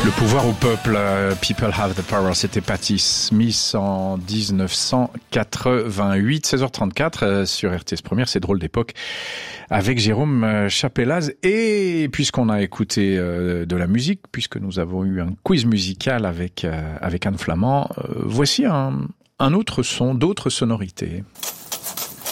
Le pouvoir au peuple, People Have the Power, c'était Patti Smith en 1988, 16h34 sur RTS Première, c'est Drôle d'époque, avec Jérôme Chapelaz. Et puisqu'on a écouté de la musique, puisque nous avons eu un quiz musical avec Anne Flamand, voici un autre son, d'autres sonorités.